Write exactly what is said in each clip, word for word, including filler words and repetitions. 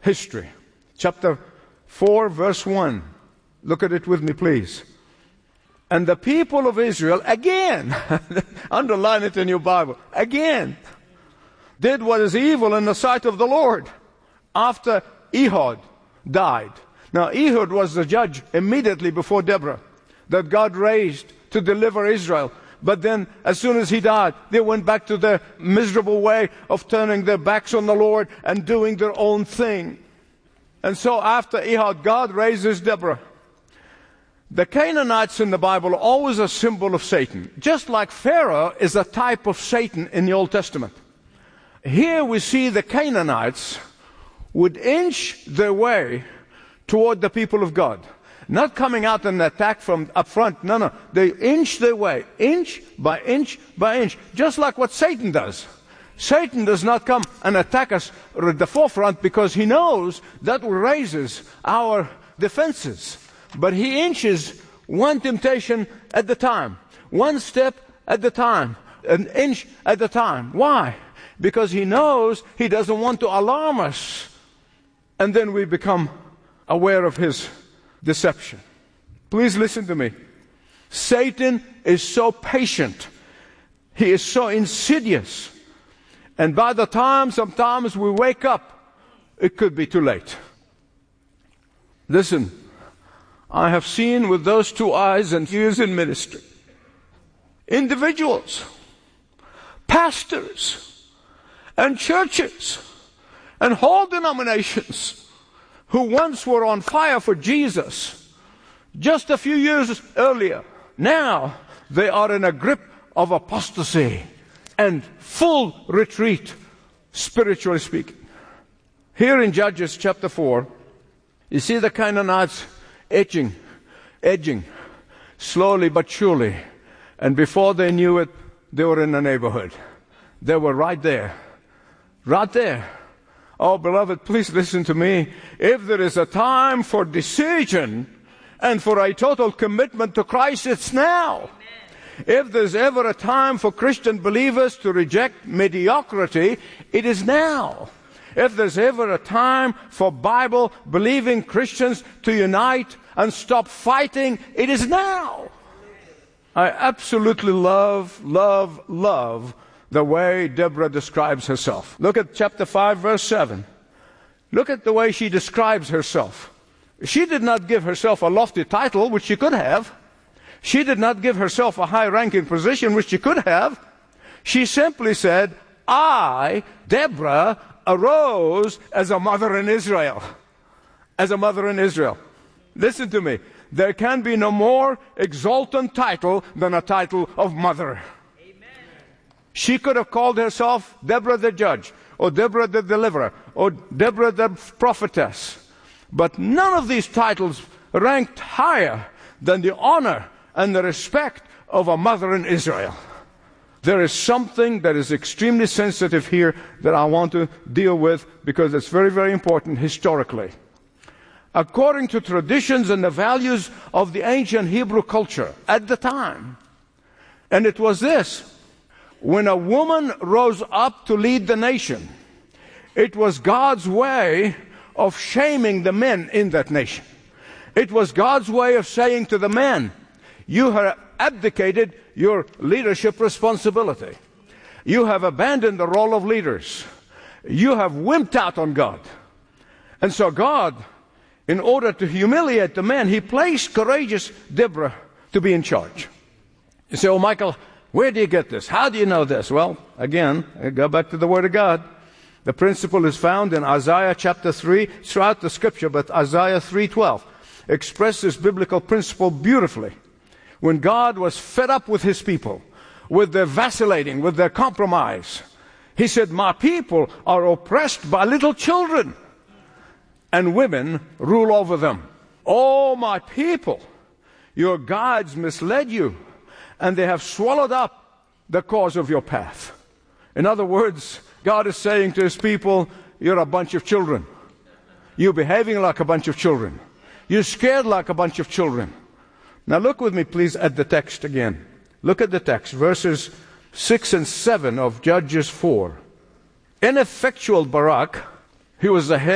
history. Chapter four, verse one. Look at it with me, please. And the people of Israel, again, underline it in your Bible, again, did what is evil in the sight of the Lord after Ehud died. Now, Ehud was the judge immediately before Deborah that God raised to deliver Israel. But then, as soon as he died, they went back to their miserable way of turning their backs on the Lord and doing their own thing. And so after Ehud, God raises Deborah. The Canaanites in the Bible are always a symbol of Satan, just like Pharaoh is a type of Satan in the Old Testament. Here we see the Canaanites would inch their way toward the people of God. Not coming out and attack from up front. No, no. They inch their way, inch by inch by inch, just like what Satan does. Satan does not come and attack us at the forefront because he knows that raises our defenses. But he inches one temptation at the time, one step at the time, an inch at the time. Why? Because he knows he doesn't want to alarm us. And then we become aware of his deception. Please listen to me. Satan is so patient. He is so insidious. And by the time sometimes we wake up, it could be too late. Listen, I have seen with those two eyes and years in ministry, individuals, pastors, and churches, and whole denominations who once were on fire for Jesus just a few years earlier. Now they are in a grip of apostasy and full retreat, spiritually speaking. Here in Judges chapter four, you see the Canaanites edging, edging, slowly but surely. And before they knew it, they were in the neighborhood. They were right there. Right there. Oh, beloved, please listen to me. If there is a time for decision and for a total commitment to Christ, it's now. Amen. If there's ever a time for Christian believers to reject mediocrity, it is now. If there's ever a time for Bible-believing Christians to unite and stop fighting, it is now. I absolutely love, love, love the way Deborah describes herself. Look at chapter five, verse seven. Look at the way she describes herself. She did not give herself a lofty title, which she could have. She did not give herself a high-ranking position, which she could have. She simply said, I, Deborah, arose as a mother in Israel. As a mother in Israel. Listen to me. There can be no more exaltant title than a title of mother. She could have called herself Deborah the judge, or Deborah the deliverer, or Deborah the prophetess. But none of these titles ranked higher than the honor and the respect of a mother in Israel. There is something that is extremely sensitive here that I want to deal with because it's very, very important historically. According to traditions and the values of the ancient Hebrew culture at the time, and it was this: when a woman rose up to lead the nation, it was God's way of shaming the men in that nation. It was God's way of saying to the men, you have abdicated your leadership responsibility. You have abandoned the role of leaders. You have wimped out on God. And so God, in order to humiliate the men, He placed courageous Deborah to be in charge. You say, oh, Michael, where do you get this? How do you know this? Well, again, I go back to the Word of God. The principle is found in Isaiah chapter three, throughout the Scripture, but Isaiah three twelve expresses this biblical principle beautifully. When God was fed up with His people, with their vacillating, with their compromise, He said, my people are oppressed by little children, and women rule over them. Oh, my people, your guides misled you, and they have swallowed up the cause of your path. In other words, God is saying to His people, you're a bunch of children. You're behaving like a bunch of children. You're scared like a bunch of children. Now look with me, please, at the text again. Look at the text, verses six and seven of Judges four. Ineffectual Barak, he was the head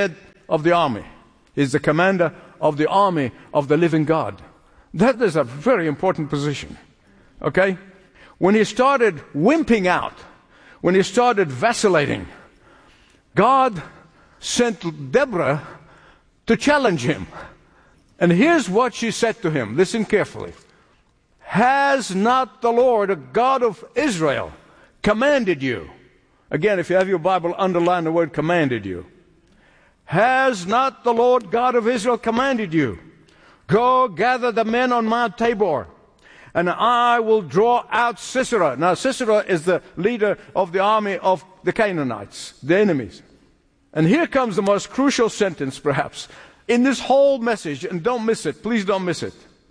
of the army. He's the commander of the army of the living God. That is a very important position. Okay? When he started wimping out, when he started vacillating, God sent Deborah to challenge him. And here's what she said to him. Listen carefully. Has not the Lord, the God of Israel, commanded you? Again, if you have your Bible, underline the word commanded you. Has not the Lord God of Israel commanded you? Go gather the men on Mount Tabor, and I will draw out Sisera. Now, Sisera is the leader of the army of the Canaanites, the enemies. And here comes the most crucial sentence, perhaps, in this whole message, and don't miss it. Please don't miss it.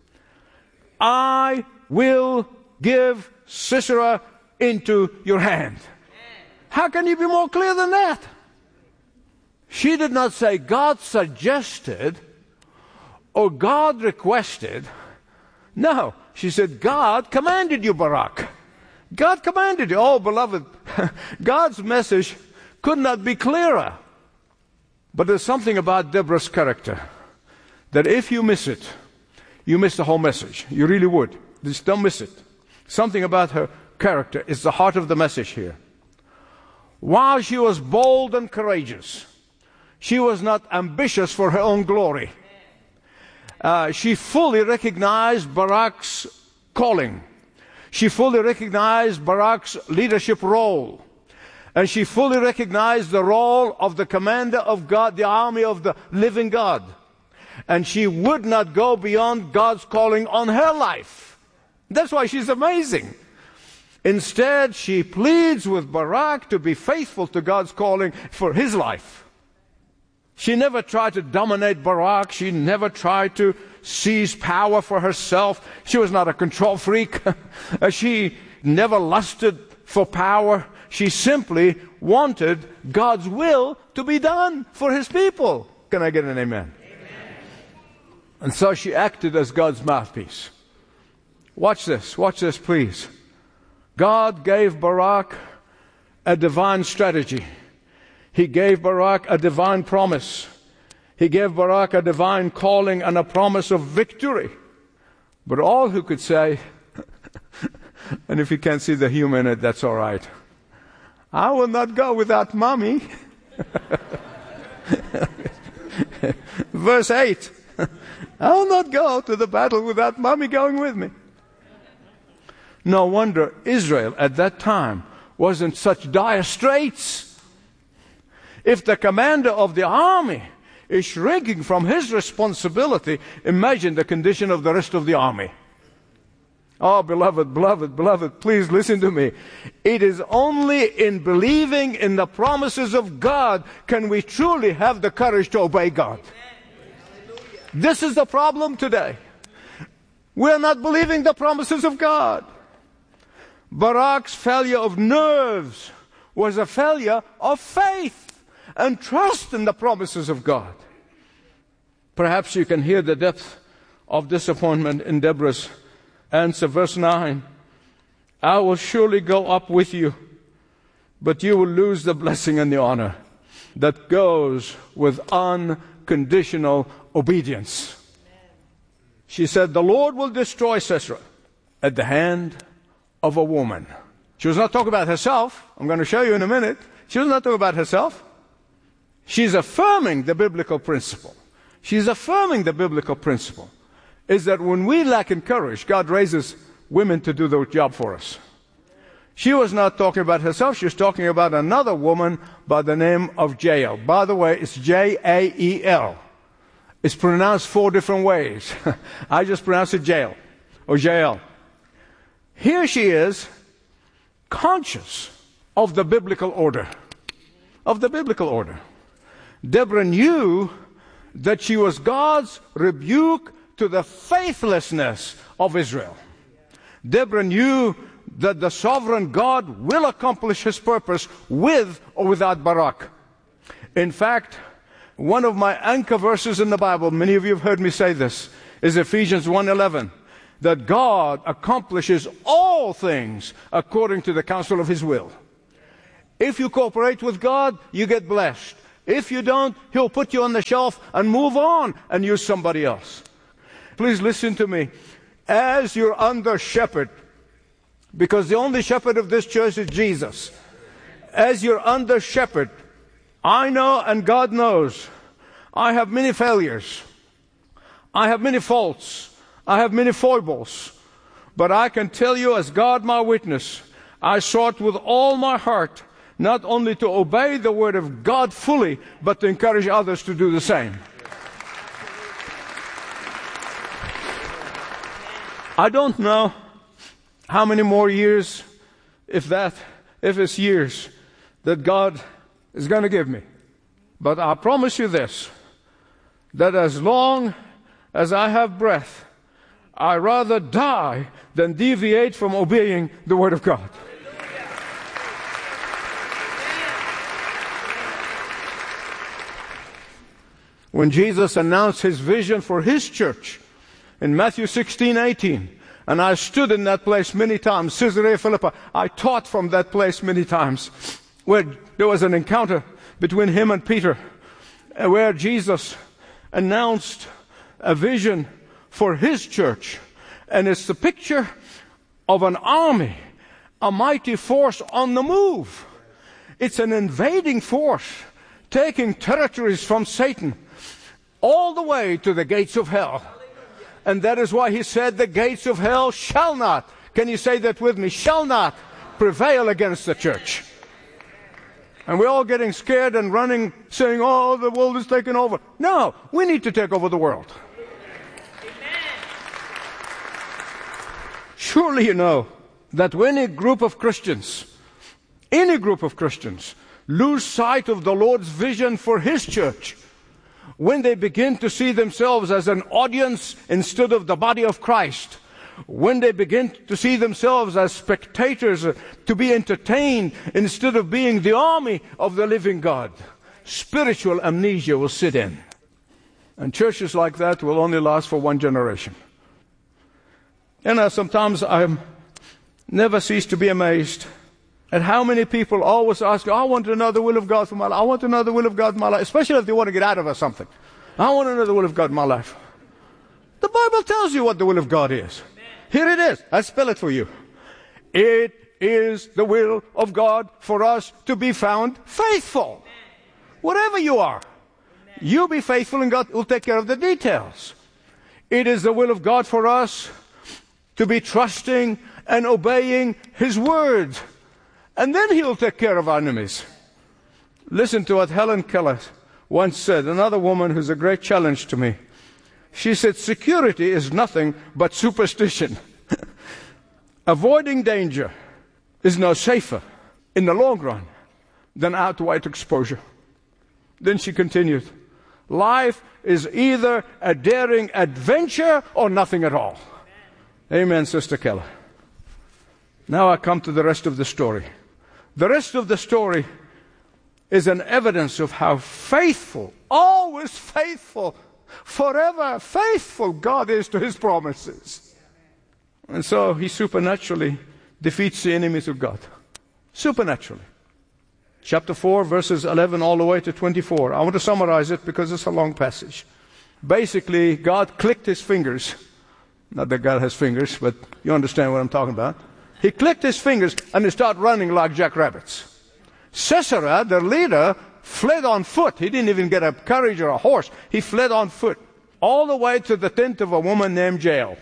I will give Sisera into your hand. How can you be more clear than that? She did not say God suggested or God requested. No, she said God commanded you, Barak. God commanded you. Oh, beloved, God's message could not be clearer. But there's something about Deborah's character that if you miss it, you miss the whole message. You really would. Just don't miss it. Something about her character is the heart of the message here. While she was bold and courageous, she was not ambitious for her own glory. Uh, she fully recognized Barak's calling. She fully recognized Barak's leadership role. And she fully recognized the role of the commander of God, the army of the living God. And she would not go beyond God's calling on her life. That's why she's amazing. Instead, she pleads with Barak to be faithful to God's calling for his life. She never tried to dominate Barak. She never tried to seize power for herself. She was not a control freak. She never lusted for power. She simply wanted God's will to be done for his people. Can I get an amen? Amen. And so she acted as God's mouthpiece. Watch this. Watch this, please. God gave Barak a divine strategy. He gave Barak a divine promise. He gave Barak a divine calling and a promise of victory. But all who could say, and if you can't see the humor in it, that's all right. I will not go without mommy. Verse eight. I will not go to the battle without mommy going with me. No wonder Israel at that time was in such dire straits. If the commander of the army is shrinking from his responsibility, imagine the condition of the rest of the army. Oh, beloved, beloved, beloved, please listen to me. It is only in believing in the promises of God can we truly have the courage to obey God. This is the problem today. We're not believing the promises of God. Barak's failure of nerves was a failure of faith and trust in the promises of God. Perhaps you can hear the depth of disappointment in Deborah's answer. Verse nine. I will surely go up with you, but you will lose the blessing and the honor that goes with unconditional obedience. She said, the Lord will destroy Sisera at the hand of a woman. She was not talking about herself. I'm going to show you in a minute. She was not talking about herself. She's affirming the biblical principle. She's affirming the biblical principle is that when we lack in courage, God raises women to do the job for us. She was not talking about herself. She was talking about another woman by the name of Jael. By the way, it's J A E L. It's pronounced four different ways. I just pronounce it Jael or Jael. Here she is, conscious of the biblical order. Of the biblical order. Deborah knew that she was God's rebuke to the faithlessness of Israel. Deborah knew that the sovereign God will accomplish his purpose with or without Barak. In fact, one of my anchor verses in the Bible, many of you have heard me say this, is Ephesians one eleven. That God accomplishes all things according to the counsel of his will. If you cooperate with God, you get blessed. If you don't, He'll put you on the shelf and move on and use somebody else. Please listen to me. As you're under shepherd, because the only shepherd of this church is Jesus. As you're under shepherd, I know and God knows, I have many failures. I have many faults. I have many foibles. But I can tell you, as God my witness, I sought with all my heart not only to obey the Word of God fully, but to encourage others to do the same. I don't know how many more years, if that, if it's years, that God is going to give me. But I promise you this, that as long as I have breath, I rather die than deviate from obeying the Word of God. When Jesus announced His vision for His church in Matthew sixteen eighteen, and I stood in that place many times, Caesarea Philippi, I taught from that place many times, where there was an encounter between Him and Peter, where Jesus announced a vision for His church. And it's the picture of an army, a mighty force on the move. It's an invading force, taking territories from Satan all the way to the gates of hell. And that is why He said, the gates of hell shall not, can you say that with me, shall not prevail against the church. And we're all getting scared and running, saying, oh, the world is taking over. No, we need to take over the world. Surely you know that when a group of Christians, any group of Christians, lose sight of the Lord's vision for His church, when they begin to see themselves as an audience instead of the body of Christ, when they begin to see themselves as spectators, uh, to be entertained instead of being the army of the living God, spiritual amnesia will sit in. And churches like that will only last for one generation. And uh, sometimes I never cease to be amazed at how many people always ask, I want to know the will of God for my life. I want to know the will of God in my life, especially if they want to get out of something. I want to know the will of God in my life. The Bible tells you what the will of God is. Here it is. I spell it for you. It is the will of God for us to be found faithful. Whatever you are, you be faithful and God will take care of the details. It is the will of God for us to be trusting and obeying His word. And then He'll take care of our enemies. Listen to what Helen Keller once said, another woman who's a great challenge to me. She said, security is nothing but superstition. Avoiding danger is no safer in the long run than outright exposure. Then she continued, life is either a daring adventure or nothing at all. Amen, Sister Keller. Now I come to the rest of the story. The rest of the story is an evidence of how faithful, always faithful, forever faithful God is to His promises. And so He supernaturally defeats the enemies of God. Supernaturally. Chapter four, verses eleven all the way to twenty-four. I want to summarize it because it's a long passage. Basically, God clicked His fingers. Not that God has fingers, but you understand what I'm talking about. He clicked His fingers and He started running like jackrabbits. Sisera, the leader, fled on foot. He didn't even get a carriage or a horse. He fled on foot all the way to the tent of a woman named Jael.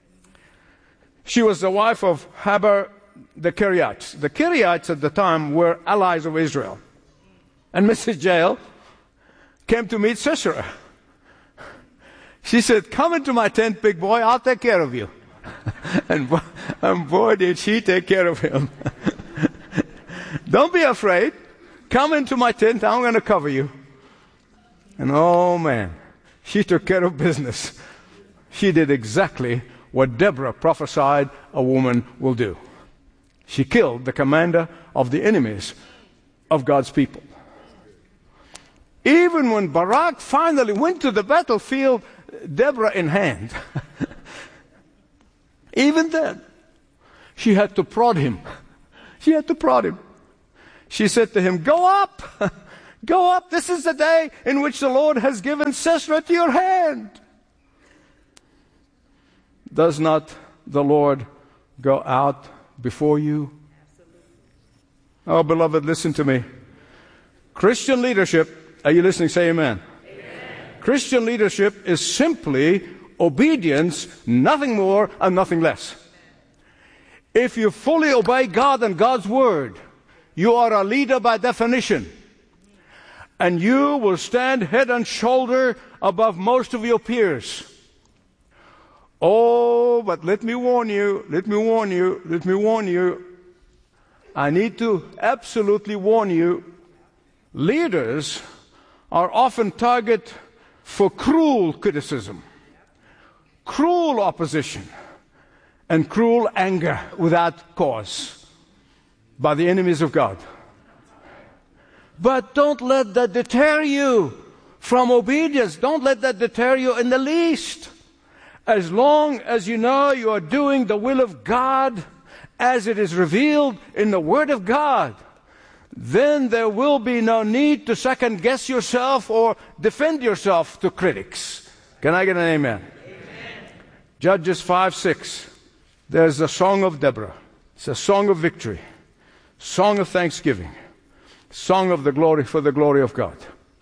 She was the wife of Heber the Kirites. The Kirites at the time were allies of Israel. And Missus Jael came to meet Sisera. She said, come into my tent, big boy, I'll take care of you. and, boy, and boy, did she take care of him. Don't be afraid. Come into my tent, I'm going to cover you. And oh man, she took care of business. She did exactly what Deborah prophesied a woman will do. She killed the commander of the enemies of God's people. Even when Barak finally went to the battlefield, Deborah in hand, even then, she had to prod him. She had to prod him. She said to him, go up, Go up. This is the day in which the Lord has given Sisera to your hand. Does not the Lord go out before you? Oh, beloved, listen to me. Christian leadership, are you listening? Say amen. Amen. Christian leadership is simply obedience, nothing more and nothing less. If you fully obey God and God's word, you are a leader by definition. And you will stand head and shoulder above most of your peers. Oh, but let me warn you, let me warn you, let me warn you. I need to absolutely warn you. Leaders are often target for cruel criticism, cruel opposition, and cruel anger without cause by the enemies of God. But don't let that deter you from obedience. Don't let that deter you in the least. As long as you know you are doing the will of God as it is revealed in the Word of God, then there will be no need to second guess yourself or defend yourself to critics. Can I get an amen? Amen. Judges five six. There's a song of Deborah. It's a song of victory, song of thanksgiving, song of the glory for the glory of God.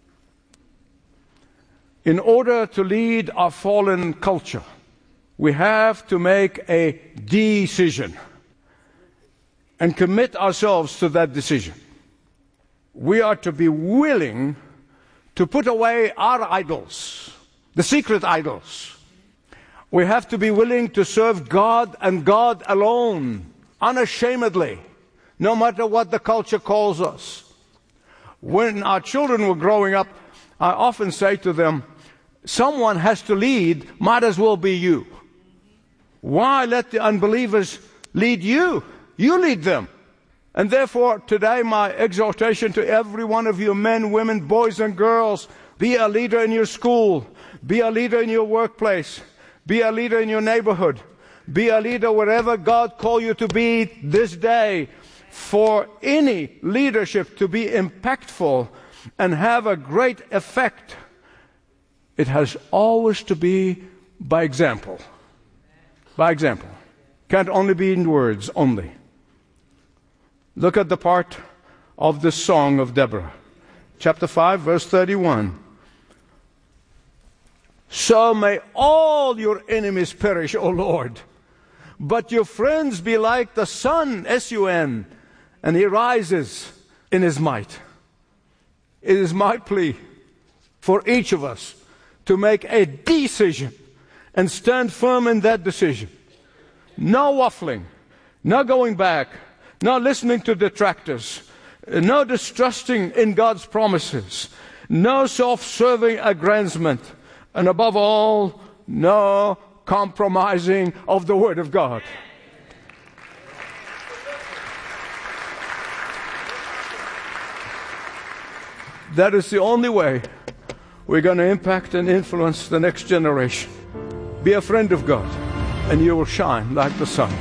In order to lead our fallen culture, we have to make a decision and commit ourselves to that decision. We are to be willing to put away our idols, the secret idols. We have to be willing to serve God and God alone, unashamedly, no matter what the culture calls us. When our children were growing up, I often say to them, someone has to lead, might as well be you. Why let the unbelievers lead you? You lead them. And therefore, today my exhortation to every one of you, men, women, boys and girls, be a leader in your school, be a leader in your workplace, be a leader in your neighborhood, be a leader wherever God called you to be this day. For any leadership to be impactful and have a great effect, it has always to be by example. By example. Can't only be in words only. Look at the part of the song of Deborah. Chapter five, verse thirty-one. So may all your enemies perish, O Lord, but your friends be like the sun, S U N, and he rises in his might. It is my plea for each of us to make a decision and stand firm in that decision. No waffling, no going back, no listening to detractors, no distrusting in God's promises, no self-serving aggrandizement, and above all, no compromising of the Word of God. That is the only way we're going to impact and influence the next generation. Be a friend of God, and you will shine like the sun.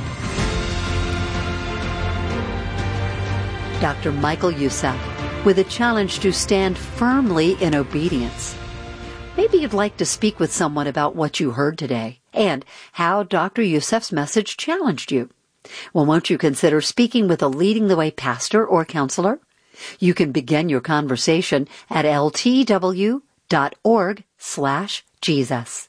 Doctor Michael Youssef, with a challenge to stand firmly in obedience. Maybe you'd like to speak with someone about what you heard today and how Doctor Youssef's message challenged you. Well, won't you consider speaking with a Leading the Way pastor or counselor? You can begin your conversation at ltw.org slash Jesus.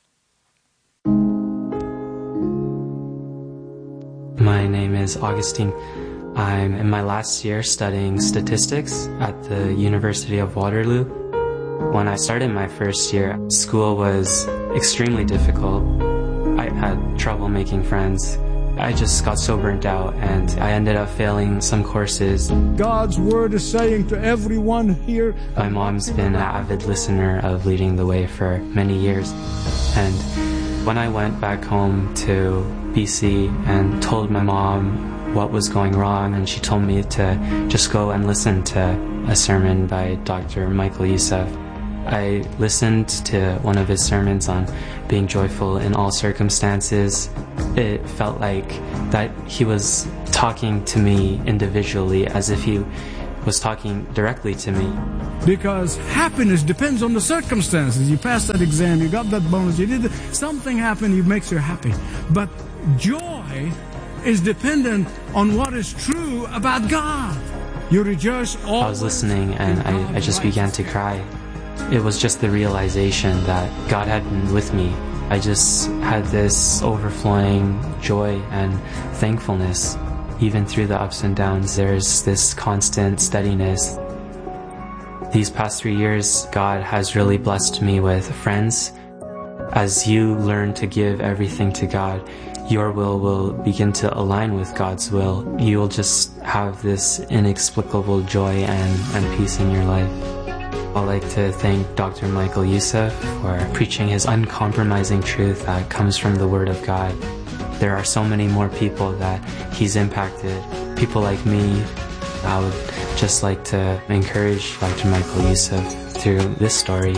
My name is Augustine. I'm in my last year studying statistics at the University of Waterloo. When I started my first year, school was extremely difficult. I had trouble making friends. I just got so burnt out, and I ended up failing some courses. God's word is saying to everyone here. My mom's been an avid listener of Leading the Way for many years. And when I went back home to B C and told my mom what was going wrong, and she told me to just go and listen to a sermon by Doctor Michael Youssef. I listened to one of his sermons on being joyful in all circumstances. It felt like that he was talking to me individually, as if he was talking directly to me. Because happiness depends on the circumstances. You passed that exam, you got that bonus, you did something happened, it makes you happy. But joy is dependent on what is true about God. You rejoice all. I was listening and I, I just began to cry. It was just the realization that God had been with me. I just had this overflowing joy and thankfulness. Even through the ups and downs, there's this constant steadiness. These past three years, God has really blessed me with friends. As you learn to give everything to God, your will will begin to align with God's will. You will just have this inexplicable joy and, and peace in your life. I'd like to thank Doctor Michael Youssef for preaching his uncompromising truth that comes from the Word of God. There are so many more people that he's impacted, people like me. I would just like to encourage Doctor Michael Youssef through this story.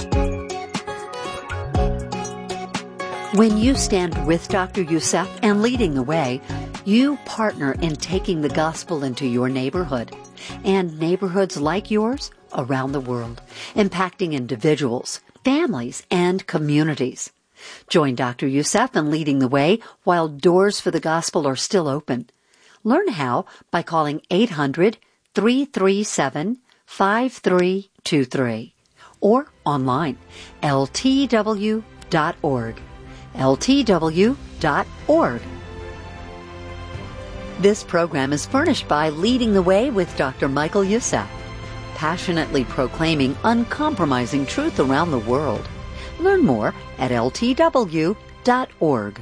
When you stand with Doctor Youssef and leading the way, you partner in taking the gospel into your neighborhood and neighborhoods like yours around the world, impacting individuals, families, and communities. Join Doctor Youssef in leading the way while doors for the gospel are still open. Learn how by calling eight hundred, three three seven, five three two three or online, L T W dot org. L T W dot org. This program is furnished by Leading the Way with Doctor Michael Youssef, passionately proclaiming uncompromising truth around the world. Learn more at L T W dot org.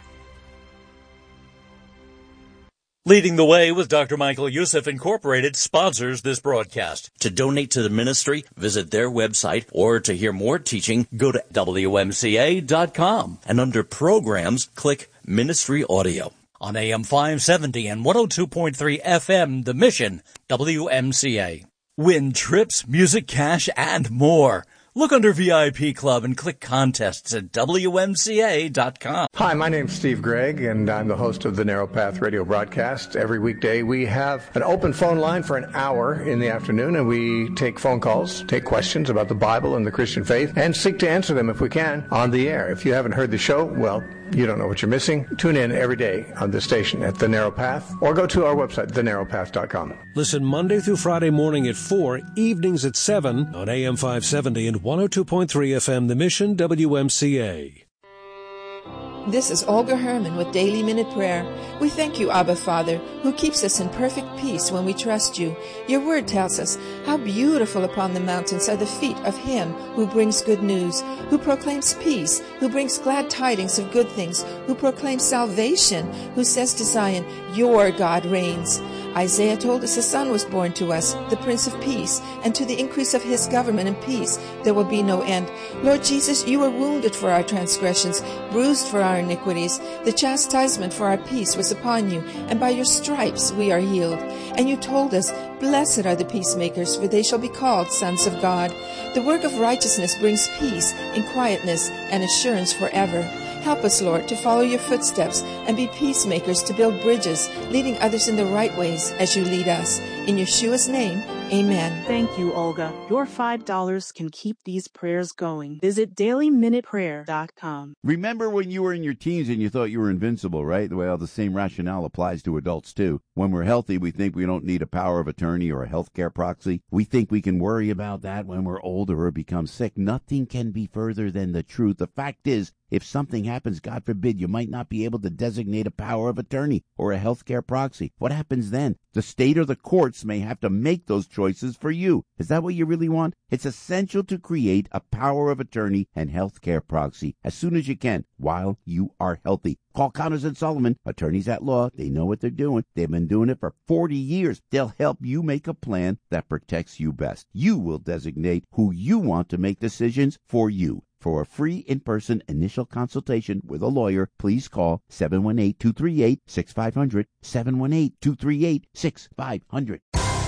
Leading the Way with Doctor Michael Youssef Incorporated sponsors this broadcast. To donate to the ministry, visit their website, or to hear more teaching, go to W M C A dot com and under Programs, click Ministry Audio. On A M five seventy and one oh two point three F M, The Mission, W M C A. Win trips, music, cash, and more. Look under V I P Club and click Contests at W M C A dot com. Hi, my name's Steve Gregg, and I'm the host of the Narrow Path radio broadcast. Every weekday, we have an open phone line for an hour in the afternoon, and we take phone calls, take questions about the Bible and the Christian faith, and seek to answer them if we can on the air. If you haven't heard the show, well, you don't know what you're missing. Tune in every day on this station at The Narrow Path, or go to our website, the narrow path dot com. Listen Monday through Friday morning at four, evenings at seven on A M five seventy and one oh two point three F M, The Mission, W M C A. This is Olga Herman with Daily Minute Prayer. We thank you, Abba Father, who keeps us in perfect peace when we trust you. Your word tells us, how beautiful upon the mountains are the feet of him who brings good news, who proclaims peace, who brings glad tidings of good things, who proclaims salvation, who says to Zion, your God reigns. Isaiah told us a son was born to us, the Prince of Peace, and to the increase of his government and peace there will be no end. Lord Jesus, you were wounded for our transgressions, bruised for our iniquities. The chastisement for our peace was upon you, and by your stripes we are healed. And you told us, blessed are the peacemakers, for they shall be called sons of God. The work of righteousness brings peace in quietness and assurance forever. Help us, Lord, to follow your footsteps and be peacemakers to build bridges, leading others in the right ways as you lead us. In Yeshua's name, amen. Thank you, Olga. Your five dollars can keep these prayers going. Visit daily minute prayer dot com. Remember when you were in your teens and you thought you were invincible, right? Well, the same rationale applies to adults, too. When we're healthy, we think we don't need a power of attorney or a healthcare proxy. We think we can worry about that when we're older or become sick. Nothing can be further than the truth. The fact is, if something happens, God forbid, you might not be able to designate a power of attorney or a healthcare proxy. What happens then? The state or the courts may have to make those choices for you. Is that what you really want? It's essential to create a power of attorney and healthcare proxy as soon as you can while you are healthy. Call Connors and Sullivan, attorneys at law. They know what they're doing. They've been doing it for forty years. They'll help you make a plan that protects you best. You will designate who you want to make decisions for you. For a free in-person initial consultation with a lawyer, please call seven one eight, two three eight, six five zero zero, seven one eight, two three eight, six five zero zero.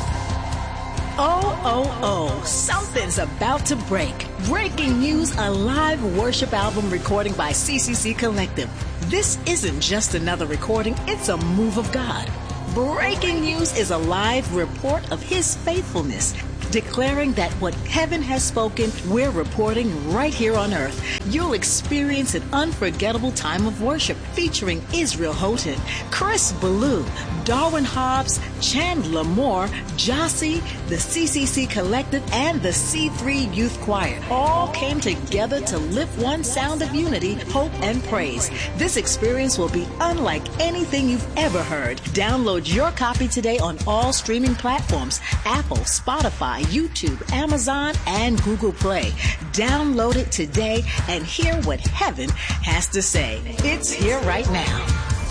Oh, oh, oh, something's about to break. Breaking news, a live worship album recording by C C C Collective. This isn't just another recording, it's a move of God. Breaking News is a live report of his faithfulness, declaring that what heaven has spoken, we're reporting right here on earth. You'll experience an unforgettable time of worship featuring Israel Houghton, Chris Ballou, Darwin Hobbs, Chandler Moore, Jossie, the C C C Collective, and the C three Youth Choir all came together to lift one sound of unity, hope, and praise. This experience will be unlike anything you've ever heard. Download your copy today on all streaming platforms: Apple, Spotify, YouTube, Amazon, and Google Play. Download it today and hear what heaven has to say. It's here right now.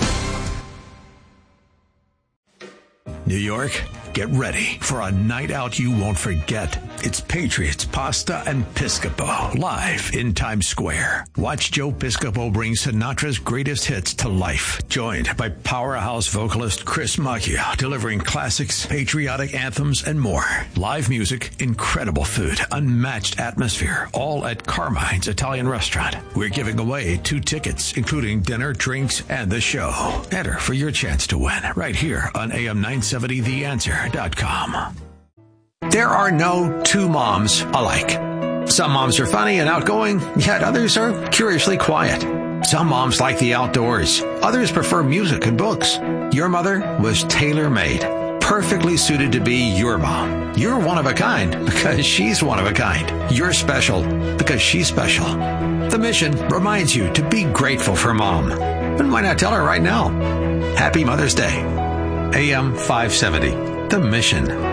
New York, get ready for a night out you won't forget. It's Patriots, Pasta, and Piscopo, live in Times Square. Watch Joe Piscopo bring Sinatra's greatest hits to life, joined by powerhouse vocalist Chris Macchia, delivering classics, patriotic anthems, and more. Live music, incredible food, unmatched atmosphere, all at Carmine's Italian Restaurant. We're giving away two tickets, including dinner, drinks, and the show. Enter for your chance to win right here on A M nine seventy the answer dot com. There are no two moms alike. Some moms are funny and outgoing, yet others are curiously quiet. Some moms like the outdoors. Others prefer music and books. Your mother was tailor-made, perfectly suited to be your mom. You're one of a kind because she's one of a kind. You're special because she's special. The Mission reminds you to be grateful for mom. And why not tell her right now? Happy Mother's Day. A M five seventy, The Mission.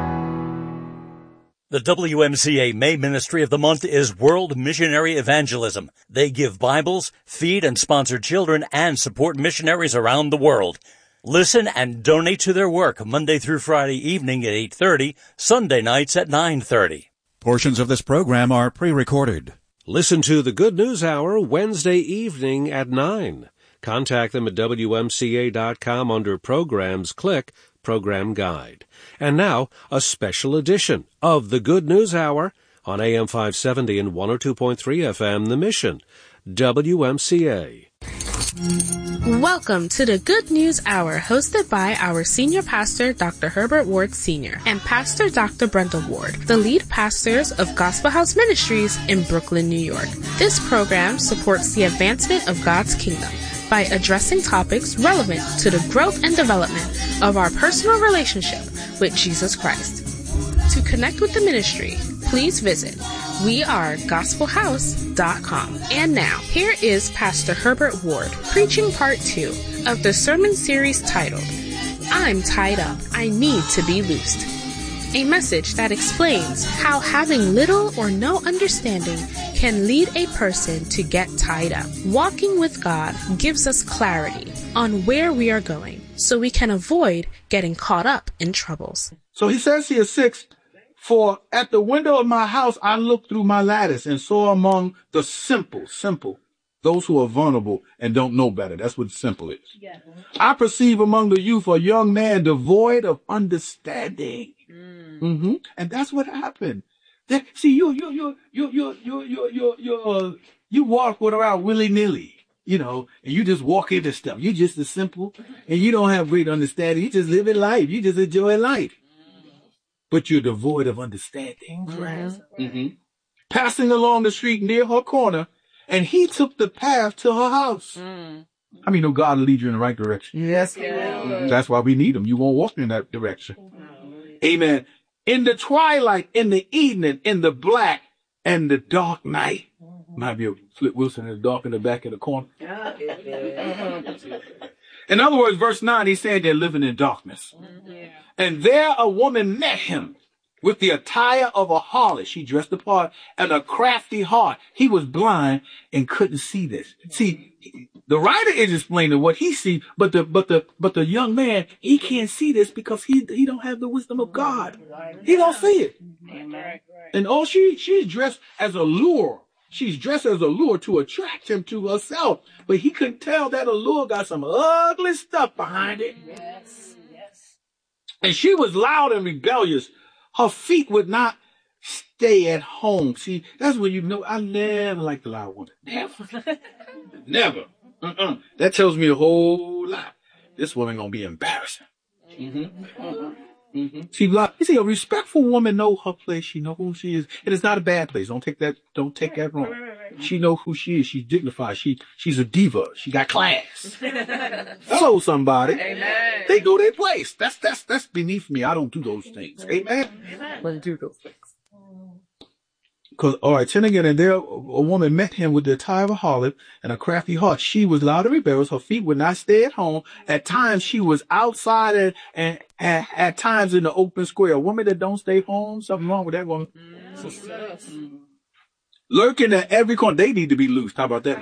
The W M C A May Ministry of the Month is World Missionary Evangelism. They give Bibles, feed and sponsor children, and support missionaries around the world. Listen and donate to their work Monday through Friday evening at eight thirty, Sunday nights at nine thirty. Portions of this program are pre-recorded. Listen to the Good News Hour Wednesday evening at nine. Contact them at W M C A dot com under Programs. Click Program Guide. And now, a special edition of the Good News Hour on A M five seventy and one oh two point three F M, The Mission, W M C A. Welcome to the Good News Hour, hosted by our Senior Pastor, Doctor Herbert Ward Senior, and Pastor Doctor Brenda Ward, the lead pastors of Gospel House Ministries in Brooklyn, New York. This program supports the advancement of God's kingdom by addressing topics relevant to the growth and development of our personal relationship with Jesus Christ. To connect with the ministry, please visit we are gospel house dot com. And now, here is Pastor Herbert Ward preaching part two of the sermon series titled, I'm Tied Up, I Need to Be Loosed. A message that explains how having little or no understanding can lead a person to get tied up. Walking with God gives us clarity on where we are going, so we can avoid getting caught up in troubles. So he says here, six, for at the window of my house I looked through my lattice and saw among the simple, simple, those who are vulnerable and don't know better. That's what simple is. Yeah. I perceive among the youth a young man devoid of understanding. Mm. Mm-hmm. And that's what happened. That, see, you, you, you, you, you, you, you, you, you, uh, you walk around willy-nilly, you know, and you just walk into stuff. You just as simple, and you don't have great understanding. You just live in life. You just enjoy life. But you're devoid of understanding. Mm-hmm. Mm-hmm. Passing along the street near her corner, and he took the path to her house. Mm. I mean, no, God will lead you in the right direction. Yes, he will. That's why we need him. You won't walk in that direction. Amen. In the twilight, in the evening, in the black and the dark night. Might be a Flip Wilson in the dark in the back of the corner. In other words, verse nine, he said they're living in darkness. Yeah. And there a woman met him with the attire of a harlot. She dressed the part, and a crafty heart. He was blind and couldn't see this. See, the writer is explaining what he sees, but the but the but the young man, he can't see this because he he don't have the wisdom of God. He don't see it. And all she she's dressed as a lure. She's dressed as a lure to attract him to herself. But he couldn't tell that allure got some ugly stuff behind it. Yes, yes. And she was loud and rebellious. Her feet would not stay at home. See, that's when you know, I never liked the loud woman. Never. Never. Uh-uh. That tells me a whole lot. This woman gonna be embarrassing. Mm-hmm. Mm-hmm. She like, you see, a respectful woman know her place. She know who she is. And it's not a bad place. Don't take that, don't take that wrong. She know who she is. She's dignified. She, she's a diva. She got class. Hello, somebody. Amen. They know their place. That's, that's, that's beneath me. I don't do those things. Amen. Let's do those things. Cause, all right, ten again, and there a woman met him with the attire of a harlot and a crafty heart. She was loud and rebellious. Her feet would not stay at home. At times she was outside and, and, and at times in the open square. A woman that don't stay home, something wrong with that woman. Mm-hmm. Lurking at every corner. They need to be loosed. How about that?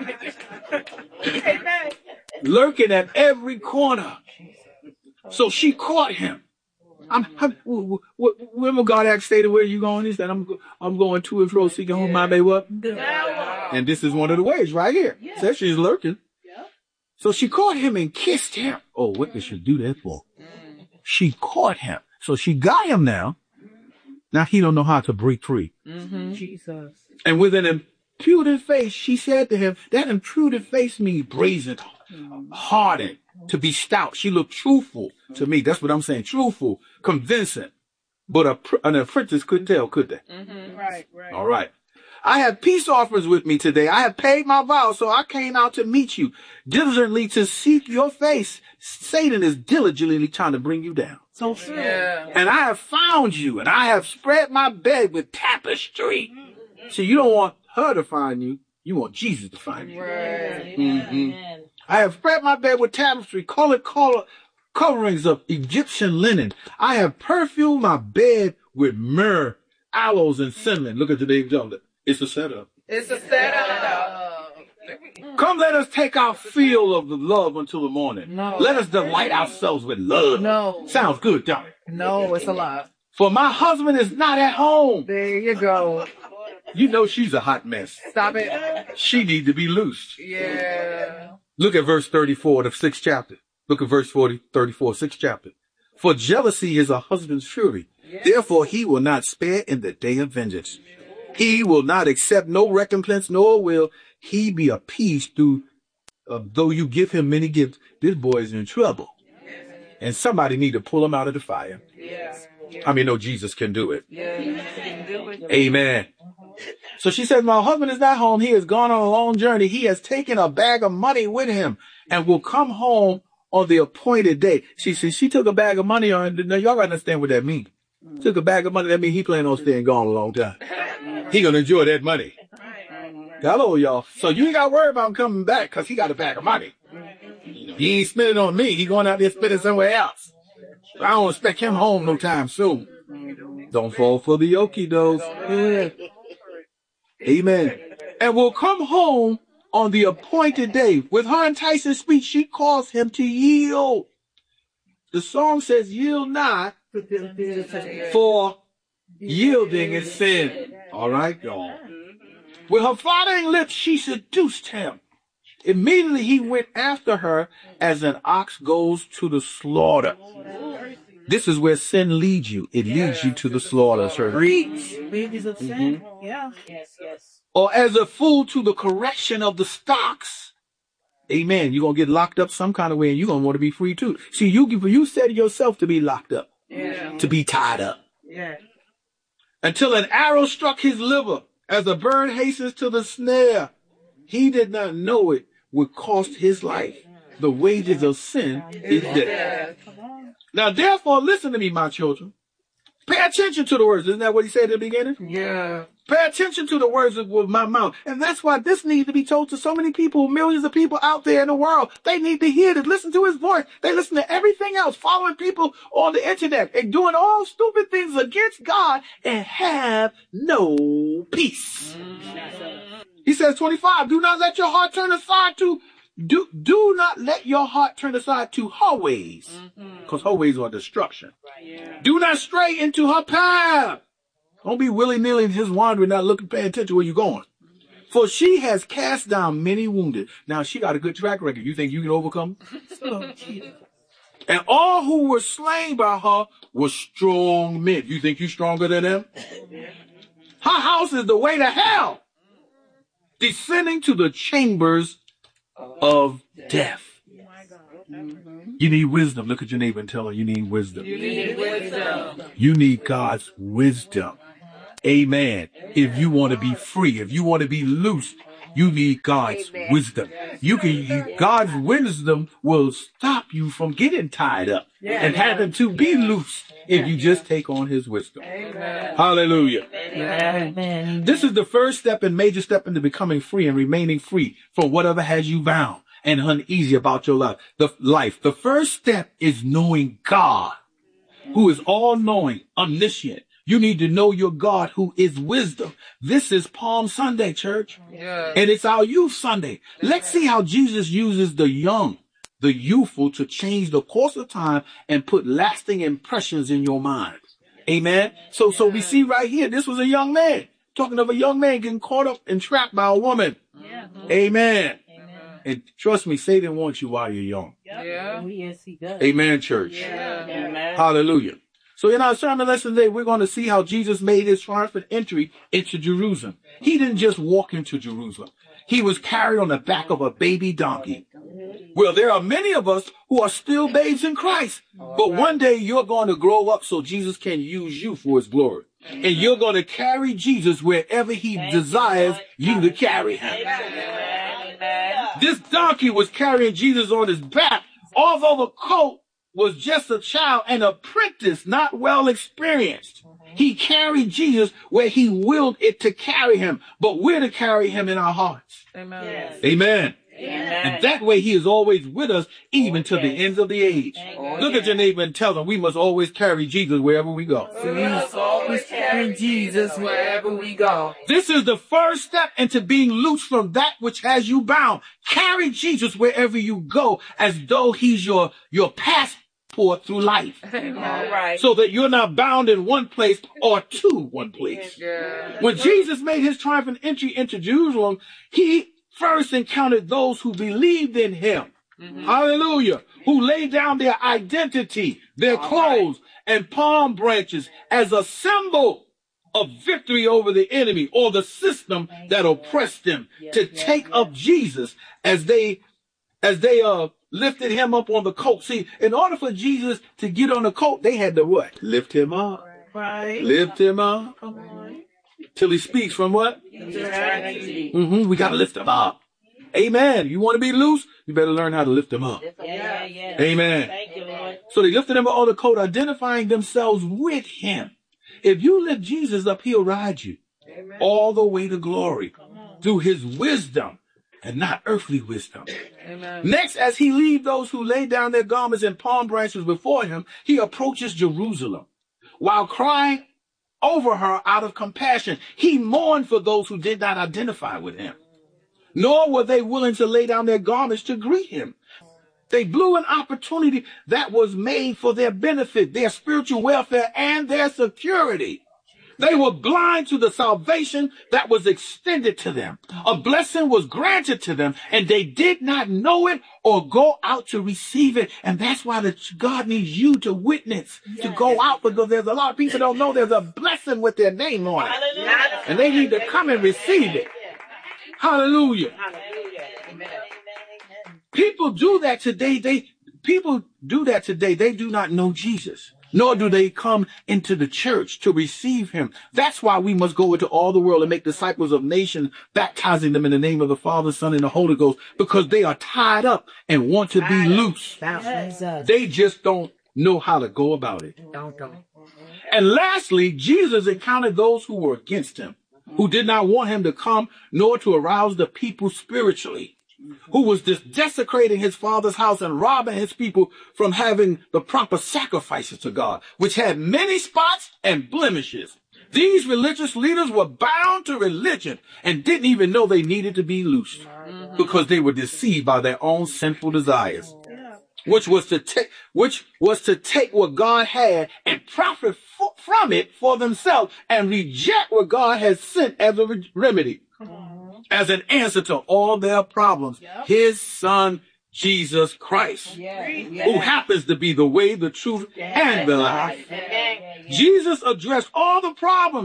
Lurking at every corner. So she caught him. I'm, I'm, when God asked Satan, where are you going? He said, I'm, I'm going to and fro, seeking home my baby what? And this is one of the ways right here. Yeah. Says she's lurking. Yeah. So she caught him and kissed him. Oh, what did she do that for? Mm. She caught him. So she got him now. Now he don't know how to break free. Mm-hmm. Jesus. And with an impudent face, she said to him, that impudent face means brazen, mm. hardened. To be stout. She looked truthful to me. That's what I'm saying. Truthful, convincing. But a, an apprentice couldn't tell, could they? Mm-hmm. Right, right. All right. I have peace offerings with me today. I have paid my vows, so I came out to meet you, diligently to seek your face. Satan is diligently trying to bring you down. So true. Yeah. And I have found you, and I have spread my bed with tapestry. Mm-hmm. So you don't want her to find you. You want Jesus to find you. Right. Mm-hmm. I have spread my bed with tapestry, colored color, coverings of Egyptian linen. I have perfumed my bed with myrrh, aloes, and cinnamon. Look at the name of it. It's a setup. It's a setup. Come, let us take our fill of the love until the morning. No. Let us delight ourselves with love. No. Sounds good, don't it? No, it's a lie. For my husband is not at home. There you go. You know she's a hot mess. Stop it. She need to be loosed. Yeah. Look at verse thirty-four of the sixth chapter. Look at verse forty, thirty-four, sixth chapter. For jealousy is a husband's fury. Yeah. Therefore he will not spare in the day of vengeance. He will not accept no recompense, nor will he be appeased through, uh, though you give him many gifts. This boy is in trouble. And somebody need to pull him out of the fire. Yeah. I mean, no, Jesus can do it. Yeah. Amen. So she says, my husband is not home. He has gone on a long journey. He has taken a bag of money with him and will come home on the appointed day. She says, she took a bag of money on. Now, y'all understand what that means. Mm-hmm. Took a bag of money. That means he planning on staying gone a long time. He going to enjoy that money. Hello, y'all. So you ain't got to worry about him coming back because he got a bag of money. He ain't spending on me. He going out there spending somewhere else. I don't expect him home no time soon. Don't fall for the okie doke. Yeah. Amen. And will come home on the appointed day. With her enticing speech, she calls him to yield. The song says, yield not, for yielding is sin. All right, y'all. With her flattering lips, she seduced him. Immediately he went after her as an ox goes to the slaughter. This is where sin leads you. It leads you to the slaughter, sir. Reach. Babies of sin. Mm-hmm. Yeah. Yes, yes. Or as a fool to the correction of the stocks. Amen. You're going to get locked up some kind of way and you're going to want to be free too. See, you, you said yourself to be locked up. Yeah. To be tied up. Yeah. Until an arrow struck his liver as a bird hastens to the snare. He did not know it would cost his life. The wages of sin is death. Now, therefore, listen to me, my children. Pay attention to the words. Isn't that what he said at the beginning? Yeah. Pay attention to the words of my mouth. And that's why this needs to be told to so many people, millions of people out there in the world. They need to hear this. Listen to his voice. They listen to everything else, following people on the internet and doing all stupid things against God and have no peace. Mm-hmm. He says, twenty-five, do not let your heart turn aside to Do do not let your heart turn aside to her ways, because mm-hmm. her ways are destruction. Right, yeah. Do not stray into her path. Don't be willy-nilly just wandering, not looking, paying attention where you're going. Mm-hmm. For she has cast down many wounded. Now, she got a good track record. You think you can overcome? Oh, and all who were slain by her were strong men. You think you're stronger than them? Her house is the way to hell, descending to the chambers of death. You need wisdom. Look at your neighbor and tell her you need wisdom. You need wisdom. You need God's wisdom. Amen. If you want to be free, if you want to be loose, you need God's Amen. Wisdom. You can, you, God's wisdom will stop you from getting tied up yeah. and having to be loose if you just take on his wisdom. Amen. Hallelujah. Amen. This is the first step and major step into becoming free and remaining free from whatever has you bound and uneasy about your life. The life. The first step is knowing God, who is all knowing, omniscient. You need to know your God who is wisdom. This is Palm Sunday, church. Yeah. And it's our youth Sunday. Let's see how Jesus uses the young, the youthful to change the course of time and put lasting impressions in your mind. Amen. So, so we see right here, this was a young man talking of a young man getting caught up and trapped by a woman. Yeah. Amen. And trust me, Satan wants you while you're young. Yeah. Oh, yes, he does. Amen, church. Yeah. Amen. Hallelujah. So in our sermon lesson today, we're going to see how Jesus made his triumphant entry into Jerusalem. He didn't just walk into Jerusalem. He was carried on the back of a baby donkey. Well, there are many of us who are still babes in Christ. But one day you're going to grow up so Jesus can use you for his glory. And you're going to carry Jesus wherever he desires you to carry him. This donkey was carrying Jesus on his back, although the colt was just a child, an apprentice, not well experienced. He carried Jesus where he willed it to carry him, but we're to carry him in our hearts. Amen. Yes. Amen. Amen. And that way he is always with us, even okay. to the ends of the age. Oh, Look yes. at your neighbor and tell them we must always carry Jesus wherever we go. So we must always carry Jesus wherever we go. This is the first step into being loose from that which has you bound. Carry Jesus wherever you go, as though he's your, your passport through life. All right. So that you're not bound in one place or to one place. Yeah. When Jesus made his triumphant entry into Jerusalem, he first encountered those who believed in him. Mm-hmm. Hallelujah. Who laid down their identity, their All clothes, right. and palm branches as a symbol of victory over the enemy or the system that oppressed them, yes, to yes, take yes. up Jesus as they, as they, uh, lifted him up on the coat. See, in order for Jesus to get on the coat, they had to what? Lift him up. Right. Lift him up. Till he speaks from what? Eternity. Mm-hmm. We got to lift him up. Amen. You want to be loose? You better learn how to lift him up. Yeah, yeah. Amen. Thank you, Lord. So they lifted him up on the coat, identifying themselves with him. If you lift Jesus up, he'll ride you. Amen. All the way to glory through his wisdom and not earthly wisdom. Amen. Next, as he leaves those who lay down their garments and palm branches before him, he approaches Jerusalem while crying over her out of compassion. He mourned for those who did not identify with him, nor were they willing to lay down their garments to greet him. They blew an opportunity that was made for their benefit, their spiritual welfare, and their security. They were blind to the salvation that was extended to them. A blessing was granted to them, and they did not know it or go out to receive it. And that's why the, God needs you to witness, yes. to go out, because there's a lot of people don't know there's a blessing with their name on it. Hallelujah. And they need to come and receive it. Hallelujah. Hallelujah. People do that today. They people do that today. They do not know Jesus, nor do they come into the church to receive him. That's why we must go into all the world and make disciples of nations, baptizing them in the name of the Father, Son, and the Holy Ghost, because they are tied up and want to be loose. They just don't know how to go about it. Don't, don't. And lastly, Jesus encountered those who were against him, who did not want him to come, nor to arouse the people spiritually, who was just desecrating his father's house and robbing his people from having the proper sacrifices to God, which had many spots and blemishes. These religious leaders were bound to religion and didn't even know they needed to be loosed, mm-hmm. because they were deceived by their own sinful desires, yeah. which was to take, which was to take what God had and profit f- from it for themselves and reject what God has sent as a re- remedy. As an answer to all their problems, yep. his son, Jesus Christ, yeah, yeah. who happens to be the way, the truth, yeah, and the life. Yeah, yeah, yeah. Jesus addressed all the problems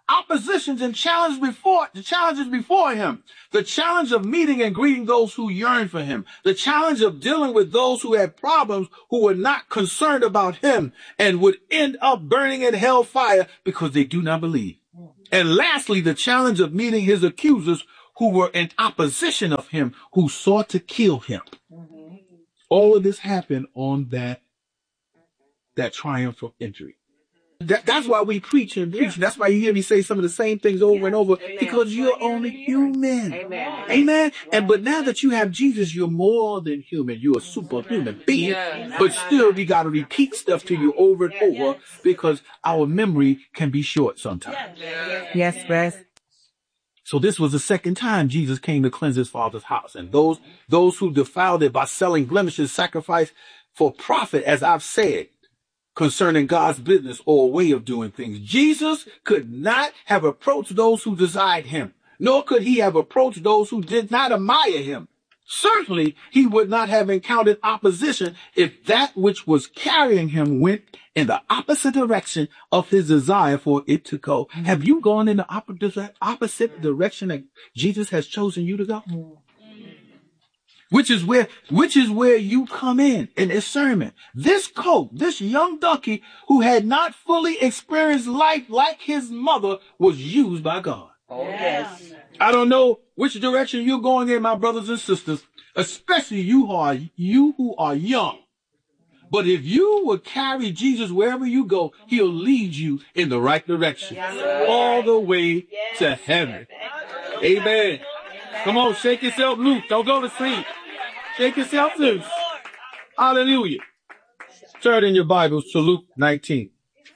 oppositions and challenges before, the challenges before him. The challenge of meeting and greeting those who yearn for him. The challenge of dealing with those who had problems, who were not concerned about him and would end up burning in hellfire because they do not believe. And lastly, the challenge of meeting his accusers who were in opposition of him, who sought to kill him. All of this happened on that, that triumphal entry. That, that's why we preach and preach. Yeah. That's why you hear me say some of the same things over yeah. and over, Amen. Because you're only human. Amen. Amen. And but now that you have Jesus, you're more than human. You're a superhuman being. Yeah. But still, we got to repeat stuff to you over and yeah. over because our memory can be short sometimes. Yeah. Yes, yes. So this was the second time Jesus came to cleanse his Father's house. And those, those who defiled it by selling blemishes sacrifice for profit, as I've said, concerning God's business or way of doing things. Jesus could not have approached those who desired him, nor could he have approached those who did not admire him. Certainly, he would not have encountered opposition if that which was carrying him went in the opposite direction of his desire for it to go. Mm-hmm. Have you gone in the opposite, opposite direction that Jesus has chosen you to go? Mm-hmm. Which is where, which is where you come in in this sermon. This colt, this young donkey who had not fully experienced life like his mother, was used by God. Oh, yes. I don't know which direction you're going in, my brothers and sisters, especially you who are, you who are young. But if you will carry Jesus wherever you go, he'll lead you in the right direction, yes. all the way yes. to heaven. Amen. Come on, shake yourself loose. Don't go to sleep. Shake yourself loose. Hallelujah. Turn in your Bibles to Luke nineteen.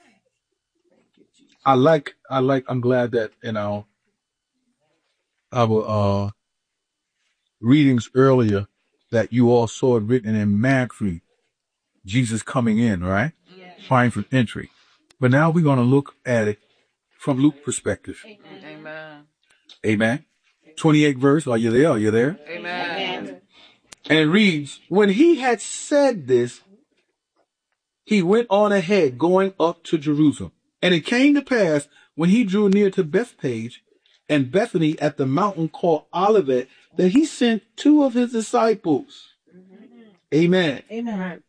I like, I like, I'm glad that, you know, our, uh, readings earlier that you all saw it written in Matthew, Jesus coming in, right? Yeah. Triumphant entry. But now we're going to look at it from Luke's perspective. Amen. Amen. twenty-eighth verse. Are you there? Are you there? Amen. And it reads, when he had said this, he went on ahead, going up to Jerusalem. And it came to pass, when he drew near to Bethphage and Bethany at the mountain called Olivet, that he sent two of his disciples. Amen. Amen.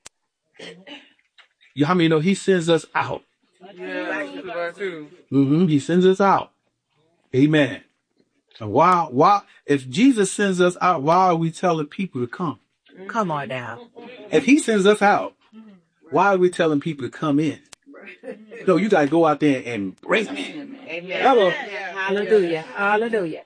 You, how many know he sends us out? Yeah, mm-hmm. He sends us out. Amen. And why, why, if Jesus sends us out, why are we telling people to come? Come on now. If he sends us out, why are we telling people to come in? No, you got to go out there and bring them in. Amen. Hello. Hallelujah. Hallelujah.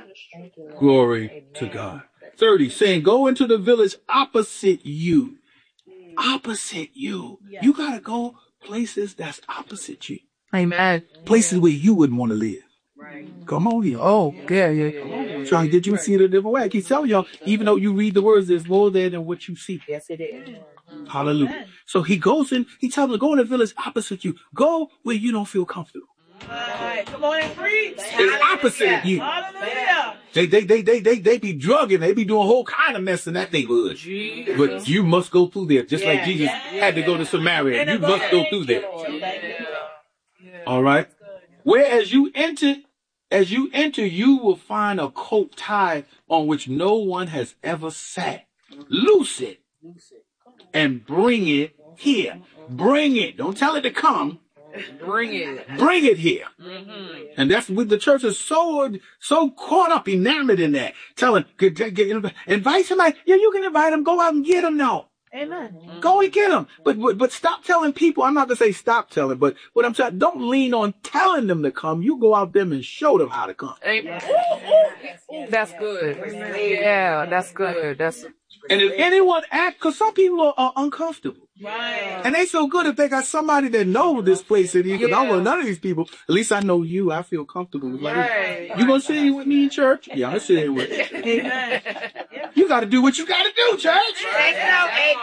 Glory Amen. To God. thirty, saying, go into the village opposite you. Opposite you. Yeah. You got to go places that's opposite you. Amen. Places where you wouldn't want to live. Right. Come on here. Oh, yeah, yeah, yeah. Trying to get you to see it a different way. I keep telling y'all, even though you read the words, there's more there than what you see. Yes, it is. Hallelujah. So he goes in, he tells them to go in the village opposite you. Go where you don't feel comfortable. Right. Come on and preach. It's opposite of you. Hallelujah. They, they, they, they, they, they be drugging. They be doing a whole kind of mess in that neighborhood. Jesus. But you must go through there, just yeah, like Jesus yeah, had to go to Samaria. You must go through there. Yeah. All right. Whereas you enter, as you enter, you will find a coat tied on which no one has ever sat. Loose it and bring it here. Bring it. Don't tell it to come. Bring it. Bring it here. Mm-hmm. And that's what the church is so, so caught up, enamored in that. Telling, get, get, get, invite somebody. Yeah, you can invite them. Go out and get them now. Amen. Go and get them. But, but, but stop telling people. I'm not going to say stop telling, but what I'm saying, don't lean on telling them to come. You go out there and show them how to come. Amen. That's good. Yeah, that's good. That's. And if anyone act, because some people are, are uncomfortable. Right. And they so good if they got somebody that knows this place. Because yeah. I don't want none of these people. At least I know you. I feel comfortable. Like, right. You going to sit here with me in church? Yeah, I'm sitting here with you. Amen. You got to do what you got to do, church. Amen.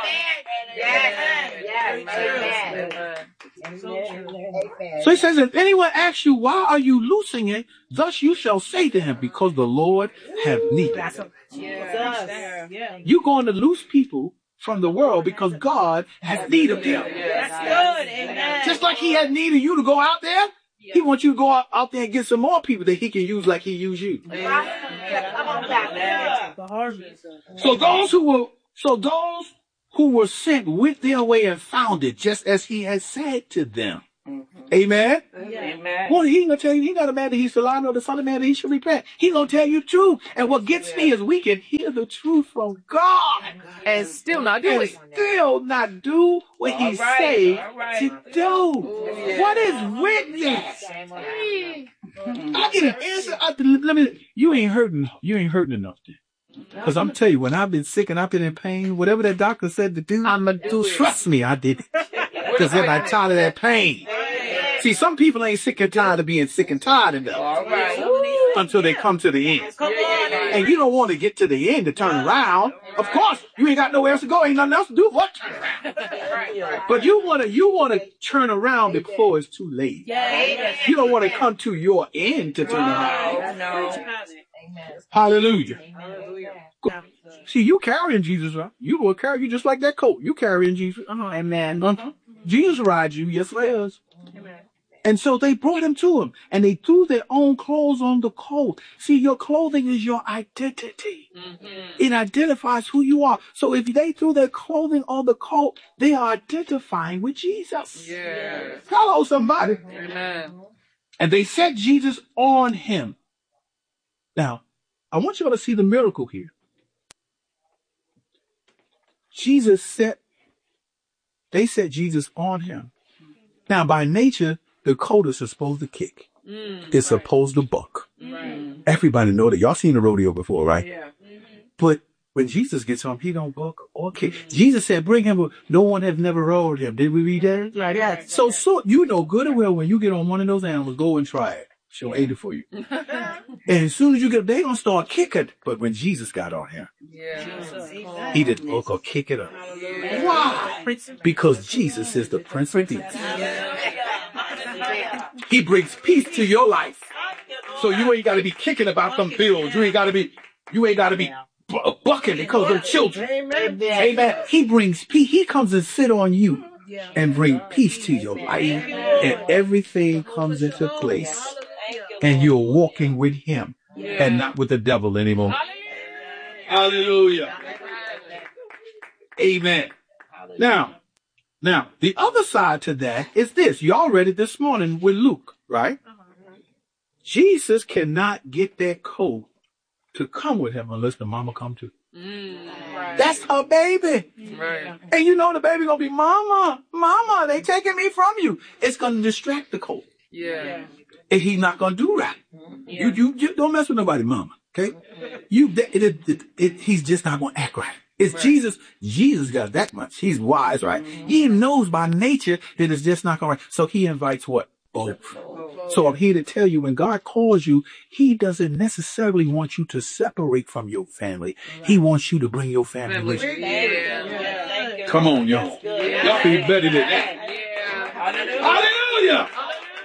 Yes. Amen. So he says, if anyone asks you, why are you loosing it? Thus you shall say to him, because the Lord have need. Yeah. You're going to loose people from the world because God has need of them. That's good. Amen. Just like he had need of you to go out there, He wants you to go out, out there and get some more people that he can use like he used you. So those who were, so those who were sent went their way and found it, just as he had said to them. Mm-hmm. Amen? Amen. Well, he ain't gonna tell you, he not a man that he should lie, nor the son of man that he should repent. He gonna tell you the truth. And what gets me is we can hear the truth from God. And still not do and it. still not do what he right, said right. to do. Yeah. What is witness? I get an answer. I, let me, you ain't hurting, you ain't hurting enough then. Because I'm telling you, when I've been sick and I've been in pain, whatever that doctor said to do, I'm going to do. Trust me, I did it. Because then I'm tired of that pain. See, some people ain't sick and tired of being sick and tired enough until they come to the end. And you don't want to get to the end to turn around. Of course, you ain't got nowhere else to go. Ain't nothing else to do. What? Turn around. But you want to, you want to turn around before it's too late. You don't want to come to your end to turn around. Hallelujah. See, you carrying Jesus, right? You will carry you just like that coat. You carrying Jesus. Uh-huh. Amen. Uh-huh. Jesus rides you. Yes, it is. Amen. And so they brought him to him, and they threw their own clothes on the coat. See, your clothing is your identity. Mm-hmm. It identifies who you are. So if they threw their clothing on the coat, they are identifying with Jesus. Yes. Hello, somebody. Amen. And they set Jesus on him. Now, I want you all to see the miracle here. Jesus set, they set Jesus on him. Now, by nature, the coat is supposed to kick. Mm, it's right. supposed to buck. Right. Everybody know that. Y'all seen the rodeo before, right? Yeah. Mm-hmm. But when Jesus gets on, he don't buck or kick. Mm-hmm. Jesus said, bring him, no one has never rode him. Did we read that? Right. Yeah. So, so, you know good and well, when you get on one of those animals, go and try it. She'll aid it for you. And as soon as you get, they gonna start kicking. But when Jesus got on him, yeah. he didn't buck or kick it up. Yeah. Why? Because Jesus is the Prince of Peace. He brings peace to your life. So you ain't got to be kicking about them bills. You ain't got to be, you ain't got to be bu- bucking because they're children. Amen. Amen. He brings peace. He comes and sit on you and bring peace to your life. And everything comes into place. And you're walking with him and not with the devil anymore. Hallelujah. Amen. Now, now, the other side to that is this. Y'all read it this morning with Luke, right? Jesus cannot get that coat to come with him unless the mama come too. Mm, right. That's her baby. Right. And you know the baby gonna be, mama, mama, they taking me from you. It's gonna distract the coat. Yeah. And he's not gonna do right. Yeah. You, you, you don't mess with nobody, mama. Okay? You, it, it, it, it, he's just not gonna act right. It's right. Jesus. Jesus got that much. He's wise, right? Mm-hmm. He knows by nature that it's just not gonna right. So he invites what? Both. So I'm here to tell you, when God calls you, he doesn't necessarily want you to separate from your family. He wants you to bring your family with you. Yeah. Come on, y'all. Yeah. Y'all be better than that. Yeah. Hallelujah. Hallelujah.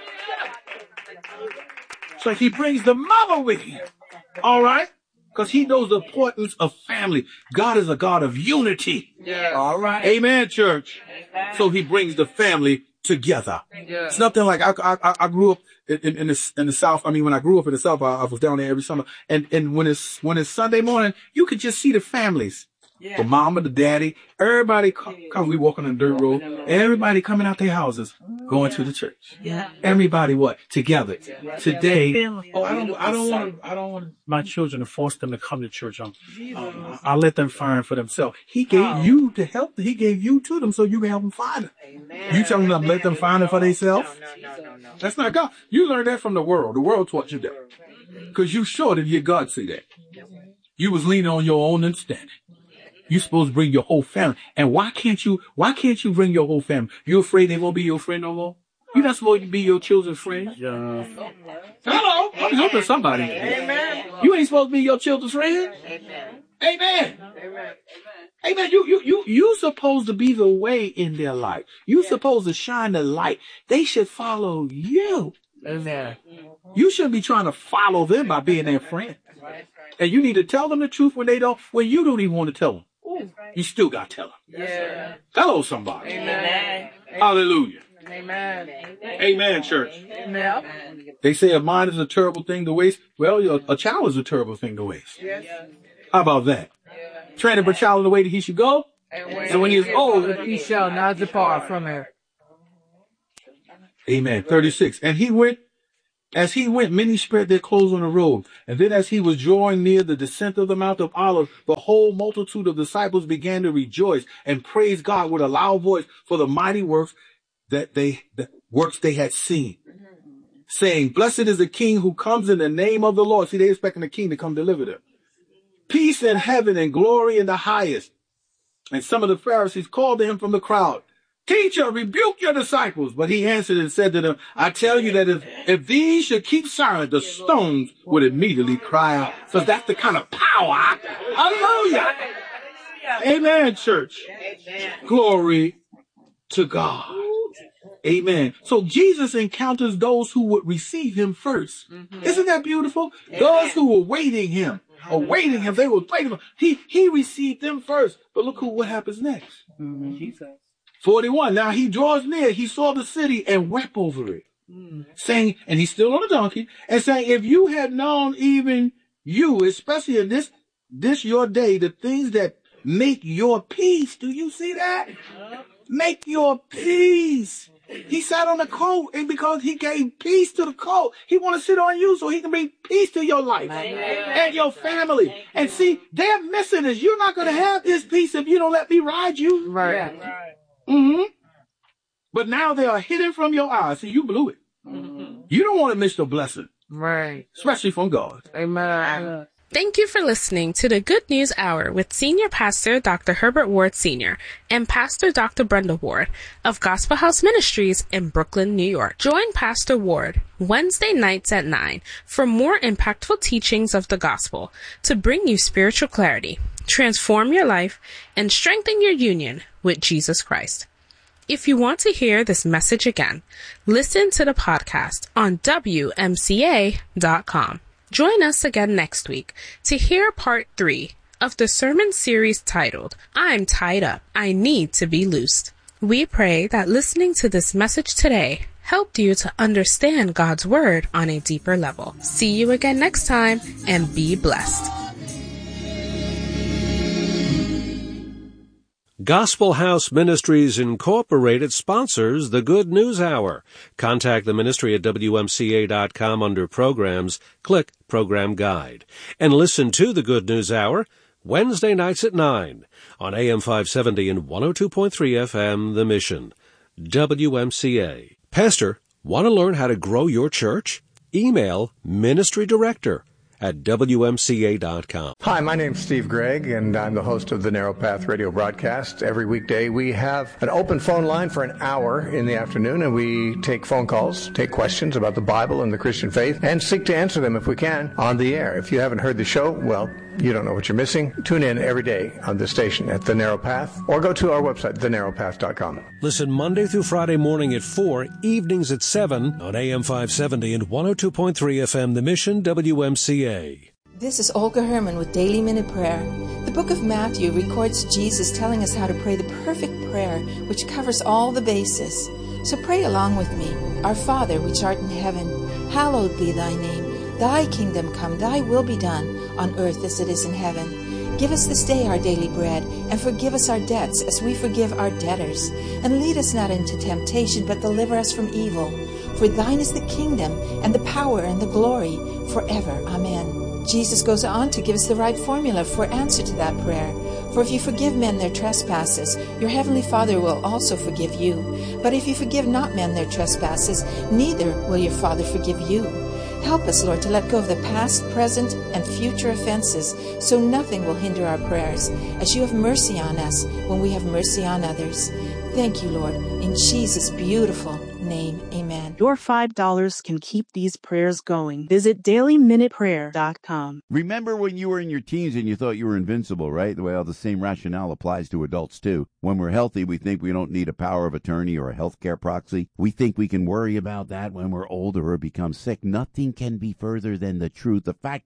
So he brings the mother with him. All right? Because he knows the importance of family. God is a God of unity. Yeah. All right. Amen, church. Amen. So he brings the family together. Yeah. It's nothing like I, I, I grew up in, in the, in the South. I mean, when I grew up in the South, I, I was down there every summer. And, and when it's, when it's Sunday morning, you could just see the families. Yeah. The mama, the daddy, everybody come, come. We walking on the dirt road. Everybody coming out their houses, going to the church. Yeah. Everybody what? Together. Yeah. Today. Oh, I don't, I don't want, I don't want my children to force them to come to church. Um, um, I let them find for themselves. He gave you to help. He gave you to them so you can help them find it. Amen. You telling them let them find it for themselves? No, no, no, no. That's not God. You learned that from the world. The world taught you that. Because you sure didn't hear God say that. You was leaning on your own understanding. You're supposed to bring your whole family. And why can't you, why can't you bring your whole family? You afraid they won't be your friend no more? You're not supposed to be your children's friend. Yeah. Hello. I'm helping somebody. Amen. You ain't supposed to be your children's friend. Amen. Amen. Amen. Amen. You, you, you, you supposed to be the way in their life. You yeah. supposed to shine the light. They should follow you. Amen. You shouldn't be trying to follow them by being their friend. And you need to tell them the truth when they don't, when you don't even want to tell them. You still got to tell them. Yeah. Hello, somebody. Amen. Hallelujah. Amen. Amen, church. Amen. They say a mind is a terrible thing to waste. Well, your- a child is a terrible thing to waste. How about that? Train up a child in the way that he should go. And when he is old, he shall not depart from her. Amen. thirty-six. And he went, as he went, many spread their clothes on the road. And then as he was drawing near the descent of the Mount of Olives, the whole multitude of disciples began to rejoice and praise God with a loud voice for the mighty works that they, the works they had seen, saying, blessed is the King who comes in the name of the Lord. See, they're expecting the King to come deliver them. Peace in heaven and glory in the highest. And some of the Pharisees called to him from the crowd, Teacher, rebuke your disciples. But he answered and said to them, I tell you that if, if these should keep silent, the stones would immediately cry out. So that's the kind of power. Hallelujah. Amen, church. Glory to God. Amen. So Jesus encounters those who would receive him first. Mm-hmm. Isn't that beautiful? Amen. Those who were waiting him, awaiting him, they were waiting for him. He, he received them first. But look who, what happens next. Mm-hmm. Jesus. forty-one. Now he draws near. He saw the city and wept over it, mm. saying, and he's still on a donkey, and saying, if you had known, even you, especially in this, this your day, the things that make your peace. Do you see that? Make your peace. He sat on the coat, and because he gave peace to the coat, he want to sit on you so he can bring peace to your life and your family. And see, they're missing this. You're not going to have this peace if you don't let me ride you. Right. Mm-hmm. But now they are hidden from your eyes. See, you blew it. Mm-hmm. You don't want to miss the blessing. Right. Especially from God. Amen. Thank you for listening to the Good News Hour with Senior Pastor Doctor Herbert Ward Senior and Pastor Doctor Brenda Ward of Gospel House Ministries in Brooklyn, New York. Join Pastor Ward Wednesday nights at nine for more impactful teachings of the gospel to bring you spiritual clarity, transform your life, and strengthen your union with Jesus Christ. If you want to hear this message again, listen to the podcast on W M C A dot com. Join us again next week to hear part three of the sermon series titled, I'm Tied Up, I Need to Be Loosed. We pray that listening to this message today helped you to understand God's Word on a deeper level. See you again next time and be blessed. Gospel House Ministries Incorporated sponsors the Good News Hour. Contact the ministry at W M C A dot com under Programs. Click Program Guide. And listen to the Good News Hour Wednesday nights at nine on A M five seventy and one oh two point three F M, The Mission. W M C A. Pastor, want to learn how to grow your church? Email Ministry Director at W M C A dot com. Hi, my name's Steve Gregg, and I'm the host of the Narrow Path Radio broadcast. Every weekday, we have an open phone line for an hour in the afternoon, and we take phone calls, take questions about the Bible and the Christian faith, and seek to answer them if we can on the air. If you haven't heard the show, well, you don't know what you're missing. Tune in every day on the station at The Narrow Path, or go to our website, the narrow path dot com. Listen Monday through Friday morning at four, evenings at seven on A M five seventy and one oh two point three F M, The Mission, W M C A. This is Olga Herman with Daily Minute Prayer. The book of Matthew records Jesus telling us how to pray the perfect prayer, which covers all the bases. So pray along with me. Our Father, which art in heaven, hallowed be thy name. Thy kingdom come, thy will be done, on earth as it is in heaven. Give us this day our daily bread, and forgive us our debts as we forgive our debtors. And lead us not into temptation, but deliver us from evil. For thine is the kingdom, and the power, and the glory, forever. Amen. Jesus goes on to give us the right formula for answer to that prayer. For if you forgive men their trespasses, your heavenly Father will also forgive you. But if you forgive not men their trespasses, neither will your Father forgive you. Help us, Lord, to let go of the past, present, and future offenses, so nothing will hinder our prayers, as you have mercy on us when we have mercy on others. Thank you, Lord. In Jesus' beautiful name, amen. Your five dollars can keep these prayers going. Visit daily minute prayer dot com. Remember when you were in your teens and you thought you were invincible, right? Well, the same rationale applies to adults, too. When we're healthy, we think we don't need a power of attorney or a healthcare proxy. We think we can worry about that when we're older or become sick. Nothing can be further than the truth. The fact is,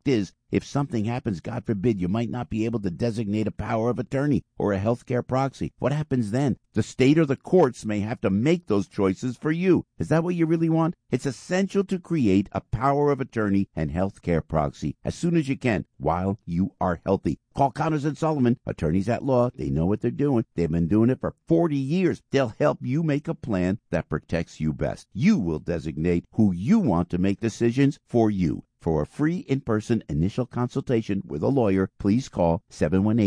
If something happens, God forbid, you might not be able to designate a power of attorney or a healthcare proxy. What happens then? The state or the courts may have to make those choices for you. Is that what you really want? It's essential to create a power of attorney and healthcare proxy as soon as you can while you are healthy. Call Connors and Sullivan, attorneys at law. They know what they're doing. They've been doing it for forty years. They'll help you make a plan that protects you best. You will designate who you want to make decisions for you. For a free in-person initial consultation with a lawyer, please call seven one eight